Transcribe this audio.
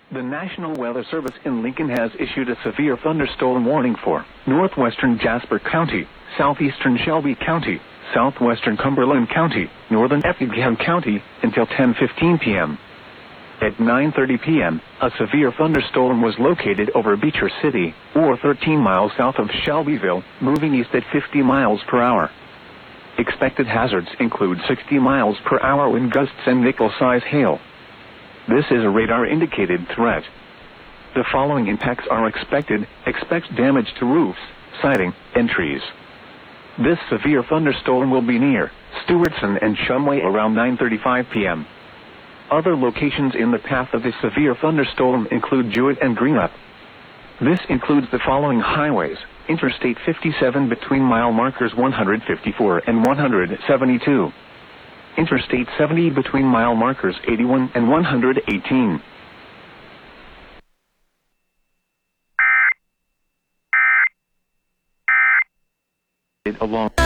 The National Weather Service in Lincoln has issued a severe thunderstorm warning for northwestern Jasper County, southeastern Shelby County, southwestern Cumberland County, northern Effingham County, until 10:15 p.m. At 9:30 p.m., a severe thunderstorm was located over Beecher City, or 13 miles south of Shelbyville, moving east at 50 miles per hour. Expected hazards include 60 miles per hour wind gusts and nickel-size hail. This is a radar-indicated threat. The following impacts are expected. Expect damage to roofs, siding, and trees. This severe thunderstorm will be near Stewartson and Shumway around 9:35 p.m. Other locations in the path of the severe thunderstorm include Jewett and Greenup. This includes the following highways: Interstate 57 between mile markers 154 and 172. Interstate 70 between mile markers 81 and 118. Along